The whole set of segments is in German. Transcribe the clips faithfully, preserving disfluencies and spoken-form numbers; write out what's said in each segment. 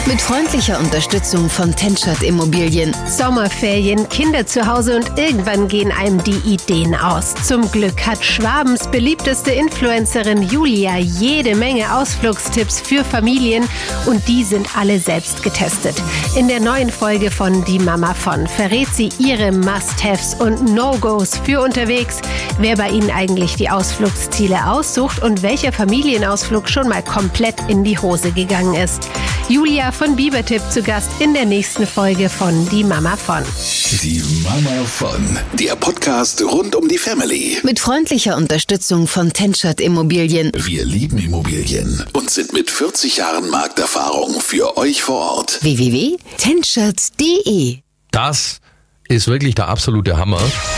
Mit freundlicher Unterstützung von Tenschert Immobilien. Sommerferien, Kinder zu Hause und irgendwann gehen einem die Ideen aus. Zum Glück hat Schwabens beliebteste Influencerin Julia jede Menge Ausflugstipps für Familien und die sind alle selbst getestet. In der neuen Folge von Die Mama von verrät sie ihre Must-Haves und No-Gos für unterwegs, wer bei ihnen eigentlich die Ausflugsziele aussucht und welcher Familienausflug schon mal komplett in die Hose gegangen ist. Julia von Biebertipp zu Gast in der nächsten Folge von Die Mama von. Die Mama von, der Podcast rund um die Family. Mit freundlicher Unterstützung von Tenschert Immobilien. Wir lieben Immobilien und sind mit vierzig Jahren Markterfahrung für euch vor Ort. w w w punkt tenschert punkt d e. Das ist wirklich der absolute Hammer.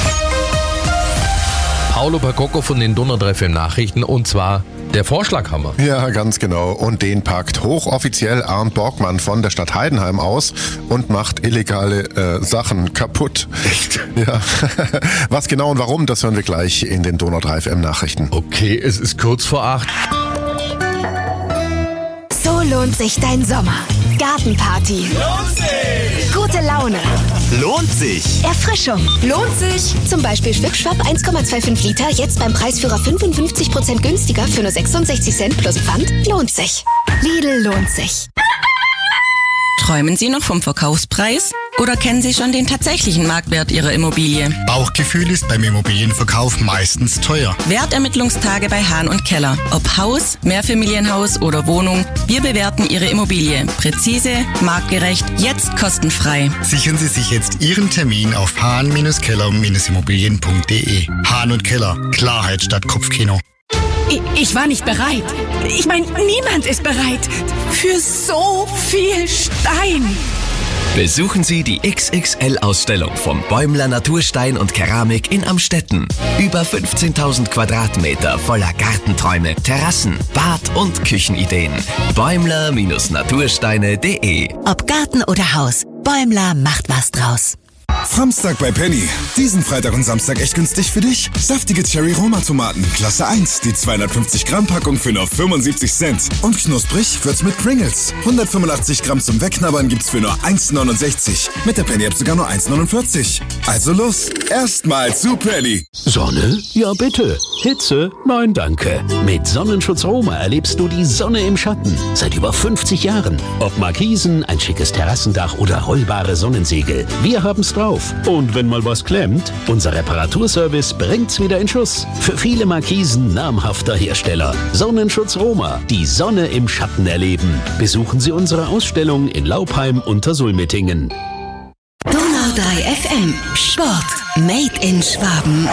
Paolo Percocco von den Donau drei F M Nachrichten und zwar der Vorschlaghammer. Ja, ganz genau. Und den packt hochoffiziell Arndt Borgmann von der Stadt Heidenheim aus und macht illegale äh, Sachen kaputt. Echt? Ja. Was genau und warum, das hören wir gleich in den Donau drei F M Nachrichten. Okay, es ist kurz vor acht. So lohnt sich dein Sommer. Gartenparty. Lohnt sich! Gute Laune. Lohnt sich! Erfrischung. Lohnt sich. Zum Beispiel Schwipp-Schwapp eins Komma fünfundzwanzig Liter, jetzt beim Preisführer fünfundfünfzig Prozent günstiger für nur sechsundsechzig Cent plus Pfand. Lohnt sich. Lidl lohnt sich. Träumen Sie noch vom Verkaufspreis? Oder kennen Sie schon den tatsächlichen Marktwert Ihrer Immobilie? Bauchgefühl ist beim Immobilienverkauf meistens teuer. Wertermittlungstage bei Hahn und Keller. Ob Haus, Mehrfamilienhaus oder Wohnung, wir bewerten Ihre Immobilie. Präzise, marktgerecht, jetzt kostenfrei. Sichern Sie sich jetzt Ihren Termin auf hahn Keller Immobilien punkt d e. Hahn und Keller. Klarheit statt Kopfkino. Ich, ich war nicht bereit. Ich meine, niemand ist bereit für so viel Stein. Besuchen Sie die X X L-Ausstellung vom Bäumler Naturstein und Keramik in Amstetten. Über fünfzehntausend Quadratmeter voller Gartenträume, Terrassen, Bad- und Küchenideen. Bäumler Natursteine punkt d e. Ob Garten oder Haus, Bäumler macht was draus. Samstag bei Penny. Diesen Freitag und Samstag echt günstig für dich. Saftige Cherry-Roma-Tomaten, Klasse eins, die zweihundertfünfzig Gramm Packung für nur fünfundsiebzig Cent. Und knusprig wird's mit Pringles. hundertfünfundachtzig Gramm zum Wegknabbern gibt's für nur eins neunundsechzig. Mit der Penny-App sogar nur eins neunundvierzig. Also los, erstmal zu Penny. Sonne? Ja bitte. Hitze? Nein, danke. Mit Sonnenschutz Roma erlebst du die Sonne im Schatten. Seit über fünfzig Jahren. Ob Markisen, ein schickes Terrassendach oder rollbare Sonnensegel. Wir haben's drauf. Und wenn mal was klemmt, unser Reparaturservice bringt's wieder in Schuss. Für viele Markisen namhafter Hersteller. Sonnenschutz Roma. Die Sonne im Schatten erleben. Besuchen Sie unsere Ausstellung in Laupheim unter Sulmetingen. Donau drei F M. Sport. Made in Schwaben.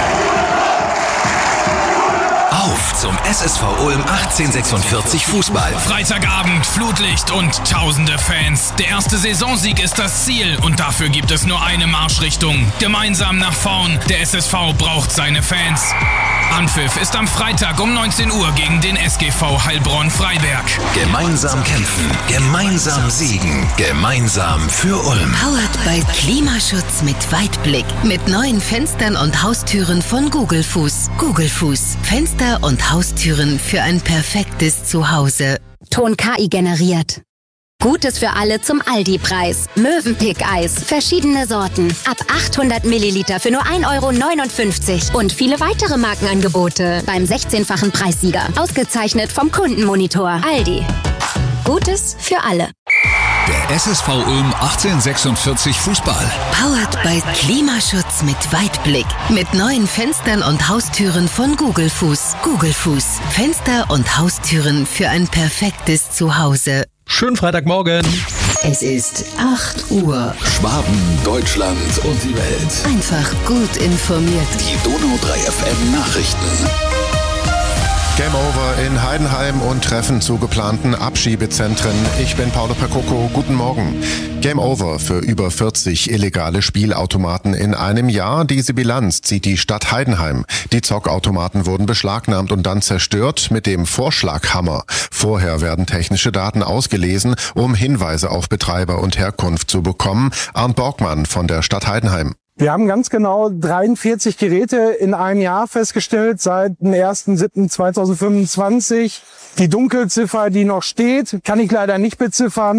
Auf zum S S V Ulm achtzehnhundertsechsundvierzig Fußball. Freitagabend, Flutlicht und tausende Fans. Der erste Saisonsieg ist das Ziel und dafür gibt es nur eine Marschrichtung. Gemeinsam nach vorn. Der S S V braucht seine Fans. Anpfiff ist am Freitag um neunzehn Uhr gegen den S G V Heilbronn-Freiberg. Gemeinsam kämpfen, gemeinsam siegen, gemeinsam für Ulm. Powered by Klimaschutz mit Weitblick. Mit neuen Fenstern und Haustüren von Gugelfuß. Gugelfuß. Fenster und Haustüren für ein perfektes Zuhause. Ton K I generiert. Gutes für alle zum Aldi-Preis. Mövenpick-Eis. Verschiedene Sorten. Ab achthundert Milliliter für nur ein Euro neunundfünfzig. Und viele weitere Markenangebote beim sechzehnfachen Preissieger. Ausgezeichnet vom Kundenmonitor. Aldi. Gutes für alle. Der S S V Ulm achtzehnhundertsechsundvierzig Fußball. Powered by Klimaschutz mit Weitblick. Mit neuen Fenstern und Haustüren von Gugelfuß. Gugelfuß. Fenster und Haustüren für ein perfektes Zuhause. Schönen Freitagmorgen. Es ist acht Uhr. Schwaben, Deutschland und die Welt. Einfach gut informiert. Die Donau drei F M Nachrichten. Game over in Heidenheim und Treffen zu geplanten Abschiebezentren. Ich bin Paolo Percocco. Guten Morgen. Game over für über vierzig illegale Spielautomaten in einem Jahr. Diese Bilanz zieht die Stadt Heidenheim. Die Zockautomaten wurden beschlagnahmt und dann zerstört mit dem Vorschlaghammer. Vorher werden technische Daten ausgelesen, um Hinweise auf Betreiber und Herkunft zu bekommen. Arndt Borgmann von der Stadt Heidenheim. Wir haben ganz genau dreiundvierzig Geräte in einem Jahr festgestellt, seit dem ersten siebten zweitausendfünfundzwanzig. Die Dunkelziffer, die noch steht, kann ich leider nicht beziffern.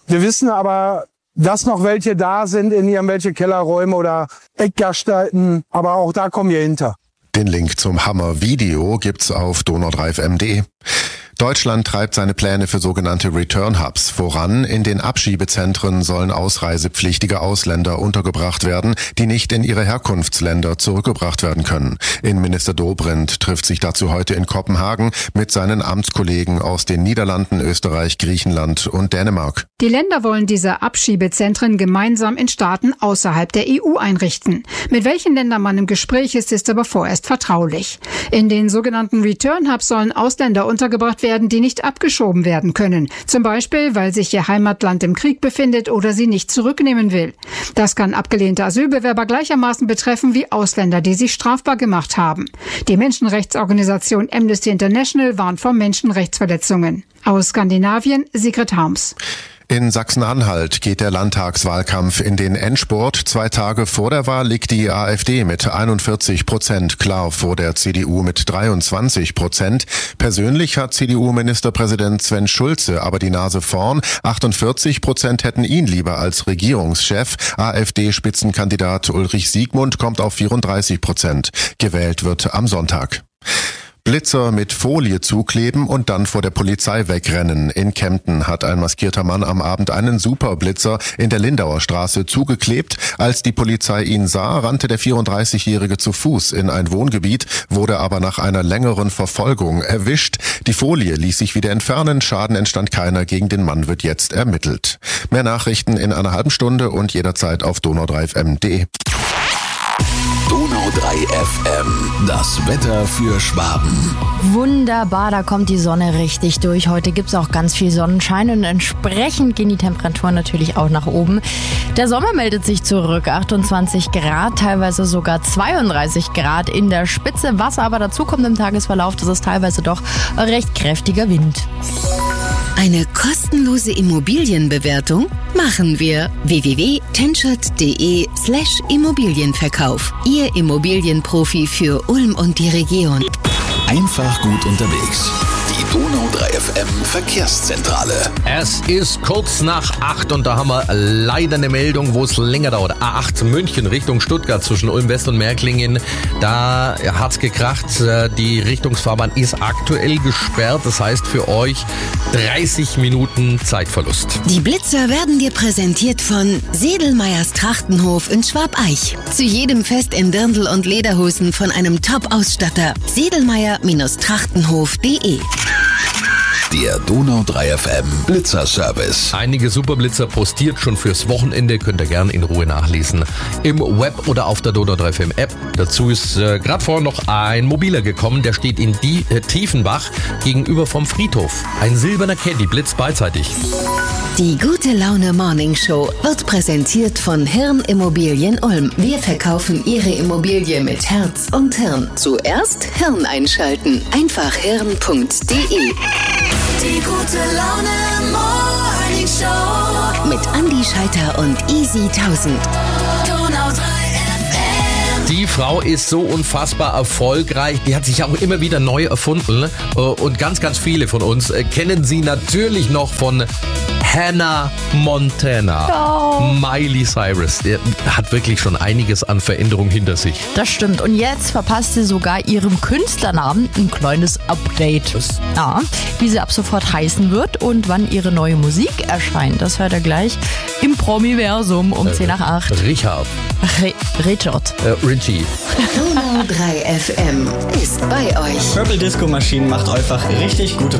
Wir wissen aber, dass noch welche da sind in irgendwelche Kellerräume oder Eckgastalten. Aber auch da kommen wir hinter. Den Link zum Hammer-Video gibt's auf donau drei f m punkt d e. Deutschland treibt seine Pläne für sogenannte Return-Hubs voran. In den Abschiebezentren sollen ausreisepflichtige Ausländer untergebracht werden, die nicht in ihre Herkunftsländer zurückgebracht werden können. Innenminister Dobrindt trifft sich dazu heute in Kopenhagen mit seinen Amtskollegen aus den Niederlanden, Österreich, Griechenland und Dänemark. Die Länder wollen diese Abschiebezentren gemeinsam in Staaten außerhalb der E U einrichten. Mit welchen Ländern man im Gespräch ist, ist aber vorerst vertraulich. In den sogenannten Return-Hubs sollen Ausländer untergebracht werden, werden, die nicht abgeschoben werden können. Zum Beispiel, weil sich ihr Heimatland im Krieg befindet oder sie nicht zurücknehmen will. Das kann abgelehnte Asylbewerber gleichermaßen betreffen wie Ausländer, die sich strafbar gemacht haben. Die Menschenrechtsorganisation Amnesty International warnt vor Menschenrechtsverletzungen. Aus Skandinavien, Sigrid Harms. In Sachsen-Anhalt geht der Landtagswahlkampf in den Endspurt. Zwei Tage vor der Wahl liegt die AfD mit einundvierzig Prozent klar vor der C D U mit dreiundzwanzig Prozent. Persönlich hat C D U-Ministerpräsident Sven Schulze aber die Nase vorn. achtundvierzig Prozent hätten ihn lieber als Regierungschef. AfD-Spitzenkandidat Ulrich Siegmund kommt auf vierunddreißig Prozent. Gewählt wird am Sonntag. Blitzer mit Folie zukleben und dann vor der Polizei wegrennen. In Kempten hat ein maskierter Mann am Abend einen Superblitzer in der Lindauer Straße zugeklebt. Als die Polizei ihn sah, rannte der vierunddreißigjährige zu Fuß in ein Wohngebiet, wurde aber nach einer längeren Verfolgung erwischt. Die Folie ließ sich wieder entfernen, Schaden entstand keiner, gegen den Mann wird jetzt ermittelt. Mehr Nachrichten in einer halben Stunde und jederzeit auf donau drei f m punkt d e. Donau drei F M, das Wetter für Schwaben. Wunderbar, da kommt die Sonne richtig durch. Heute gibt's auch ganz viel Sonnenschein und entsprechend gehen die Temperaturen natürlich auch nach oben. Der Sommer meldet sich zurück, achtundzwanzig Grad, teilweise sogar zweiunddreißig Grad in der Spitze. Was aber dazu kommt im Tagesverlauf, das ist teilweise doch recht kräftiger Wind. Eine kostenlose Immobilienbewertung machen wir. w w w punkt tenschert punkt d e slash Immobilienverkauf. Ihr Immobilienprofi für Ulm und die Region. Einfach gut unterwegs. Die Donau drei F M Verkehrszentrale. Es ist kurz nach acht und da haben wir leider eine Meldung, wo es länger dauert. A acht München Richtung Stuttgart zwischen Ulm West und Märklingen. Da hat's gekracht. Die Richtungsfahrbahn ist aktuell gesperrt. Das heißt für euch dreißig Minuten Zeitverlust. Die Blitzer werden dir präsentiert von Sedelmeyers Trachtenhof in Schwabeich. Zu jedem Fest in Dirndl und Lederhosen von einem Top-Ausstatter. Sedelmeyer Trachtenhof punkt d e. Der Donau drei F M Blitzerservice. Einige Superblitzer postiert schon fürs Wochenende, könnt ihr gerne in Ruhe nachlesen im Web oder auf der Donau drei F M App. Dazu ist äh, gerade vorhin noch ein mobiler gekommen, der steht in die, äh, Tiefenbach gegenüber vom Friedhof. Ein silberner Caddy blitzt beidseitig. Die Gute Laune Morning Show wird präsentiert von Hirn Immobilien Ulm. Wir verkaufen Ihre Immobilie mit Herz und Hirn. Zuerst Hirn einschalten. Einfach hirn punkt d e. Die Gute Laune Morning Show mit Andi Scheiter und Easy tausend. Donau drei F M. Die Frau ist so unfassbar erfolgreich, die hat sich auch immer wieder neu erfunden und ganz, ganz viele von uns kennen sie natürlich noch von Hannah Montana. Oh. Miley Cyrus, der hat wirklich schon einiges an Veränderung hinter sich. Das stimmt. Und jetzt verpasst sie sogar ihrem Künstlernamen ein kleines Update. Was? Ja, wie sie ab sofort heißen wird und wann ihre neue Musik erscheint. Das hört er gleich im Promiversum um äh, zehn nach acht. Richard. Re Richard. Äh, Richie. Donau drei F M ist bei euch. Purple Disco Machine macht einfach richtig gute